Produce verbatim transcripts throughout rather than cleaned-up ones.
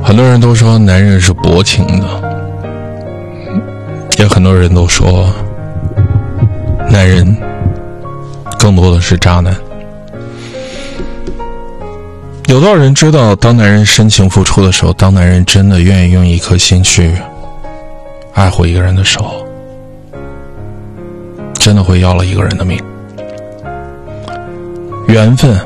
很多人都说男人是薄情的，也很多人都说男人更多的是渣男。有多少人知道，当男人深情付出的时候，当男人真的愿意用一颗心去爱护一个人的时候，真的会要了一个人的命。缘分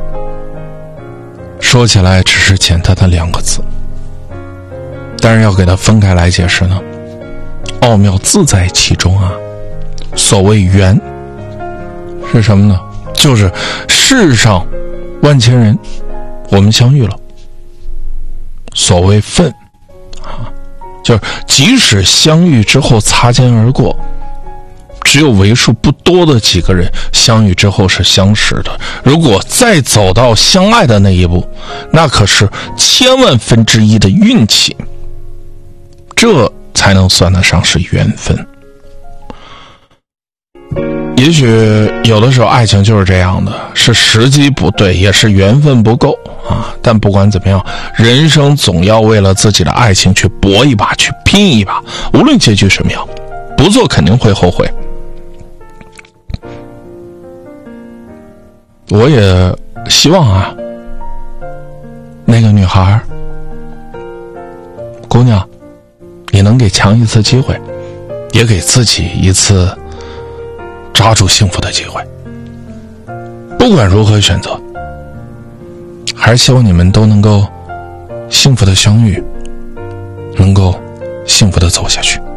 说起来只是简单的两个字，但是要给它分开来解释呢，奥妙自在其中啊。所谓缘是什么呢？就是世上万千人我们相遇了。所谓分啊，就是即使相遇之后擦肩而过，只有为数不多的几个人相遇之后是相识的，如果再走到相爱的那一步，那可是千万分之一的运气，这才能算得上是缘分。也许有的时候爱情就是这样的，是时机不对，也是缘分不够啊。但不管怎么样，人生总要为了自己的爱情去搏一把，去拼一把，无论结局什么样，不做肯定会后悔。我也希望啊，那个女孩姑娘，你能给强一次机会，也给自己一次抓住幸福的机会。不管如何选择，还是希望你们都能够幸福的相遇，能够幸福的走下去。